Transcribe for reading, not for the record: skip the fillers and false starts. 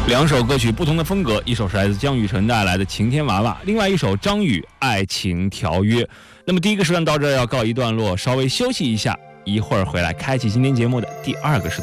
两首歌曲不同的风格，一首是来自江雨晨带来的《晴天娃娃》，另外一首张宇《爱情条约》。那么第一个时段到这儿要告一段落，稍微休息一下，一会儿回来开启今天节目的第二个时段。